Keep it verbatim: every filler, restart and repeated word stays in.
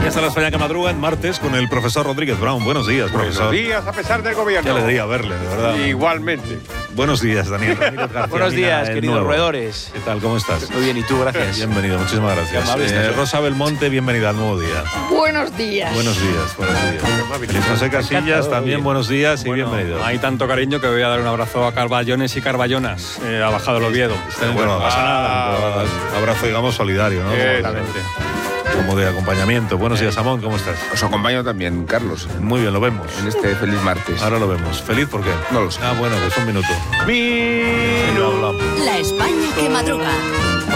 Ya está la España que madruga en martes con el profesor Rodríguez Brown. Buenos días, profesor. Buenos días, a pesar del gobierno. Qué alegría verle, de verdad. Igualmente. Buenos días, Daniel. Buenos días, queridos nuevo. roedores. ¿Qué tal? ¿Cómo estás? Muy bien, ¿y tú? Gracias. Bienvenido, muchísimas gracias. Qué amable Eh, estás, ¿eh? Rosa Belmonte, bienvenida al nuevo día. Buenos días. Buenos días, buenos días. Feliz José Casillas, Encantado, también bien. buenos días y Bueno, bienvenido. hay tanto cariño que voy a dar un abrazo a Carballones y Carballonas. Eh, ha bajado el Oviedo. Está bueno, no pasa nada. Abrazo, digamos, solidario, ¿no? Exactamente. Como de acompañamiento. Buenos días, Amón, ¿cómo estás? Os acompaño también, Carlos, Muy bien, lo vemos. en este feliz martes. Ahora lo vemos. ¿Feliz por qué? No lo sé. Ah, bueno, pues un minuto. Mi... Lo hablamos. La España que madruga.